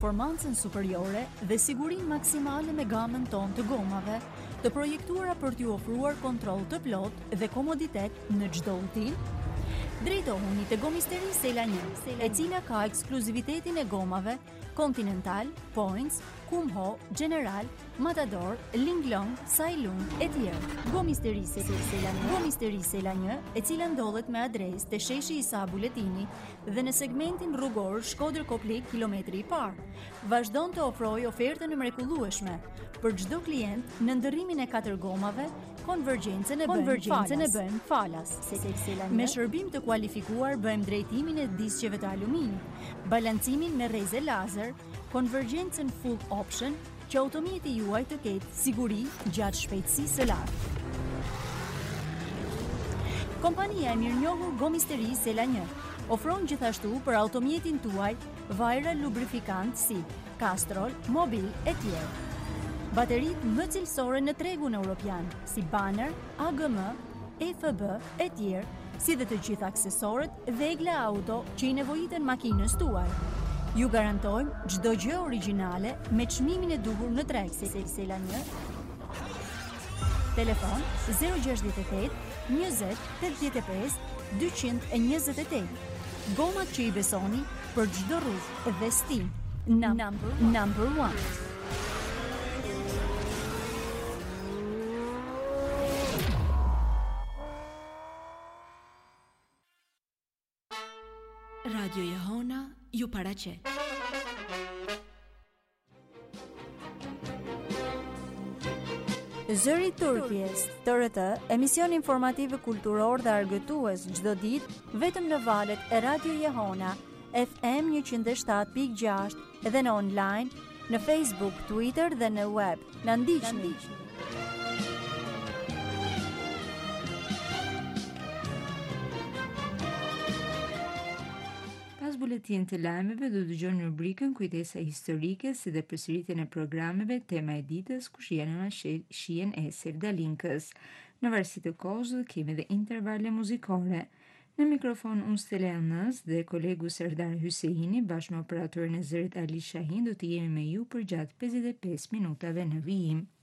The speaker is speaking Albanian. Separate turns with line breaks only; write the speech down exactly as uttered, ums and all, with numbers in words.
performancën superiore dhe sigurinë maksimale me gamën tonë të gomave, të projektuara për t'ju ofruar kontroll të plotë dhe komoditet në çdo udhtim. Drejtohuni te Gomisteri Sela një, e cila ka ekskluzivitetin e gomave Continental, Points, Kumho, General, Matador, Linglong, Sailung e tjerë. Gomisteri Sela një, Gomisteri Sela një, e cila ndodhet me adresë te sheshi Isa Buletini dhe në segmentin rrugor Shkodër-Koplik kilometri i parë, vazhdon të ofrojë ofertën e mrekullueshme për çdo klient në ndërrimin e katër gomave. Konvergjencën e bën bën falas. Me shërbim të kualifikuar bëjmë drejtimin e disqeve të aluminit, balancimin me rreze lazer, konvergjencën full option, që automjeti juaj të ketë siguri gjatë shpejtësisë së lartë. Kompania e mirënjohur Gomisteri Sela një ofron gjithashtu për automjetin tuaj vajra lubrifikant si Castrol, Mobil e tjerë. Baterit më cilësore në tregun europian, si Banner, A G M, E F B e tjerë, si dhe të gjithë aksesorët dhe egla auto që i nevojiten makinës tuaj. Ju garantojmë çdo gjë origjinale me çmimin e duhur në treg. Sela një. Telefon zero gjasht e osht, njëzet, tetëdhjetë e pesë, dyqind e njëzet e tetë. Gomat që i besoni për çdo rrugë dhe stil. Number, number one.
Radio Jehona ju paraqet.
Zëri i Turqisë, T R T, emision informativ kulturor dhe argëtues çdo ditë vetëm në valët e Radio Jehona, F M njëqind e shtatë pikë gjashtë dhe në online, në Facebook, Twitter dhe në web. Na ndiqni.
Buletin të lajmeve do dëgjoni rubrikën Kujtesa historike si dhe përsëritjen e programeve Tema e ditës ku shihen në shihen e Serdalinkës. Në varësi të kohës kemi dhe intervale muzikore. Në mikrofon unë Stella Janës dhe kolegu Serdar Hyseini bashkë me operatorin e zërit Ali Shahin do të jemi me ju për gjatë pesëdhjetë e pesë minutave në vijim.